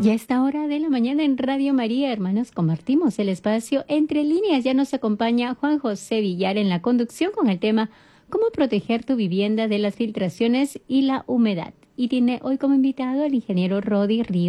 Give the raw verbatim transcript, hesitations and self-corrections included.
Y a esta hora de la mañana en Radio María, hermanos, compartimos el espacio Entre Líneas. Ya nos acompaña Juan José Villar en la conducción con el tema ¿Cómo proteger tu vivienda de las filtraciones y la humedad? Y tiene hoy como invitado al ingeniero Rodi Ríos.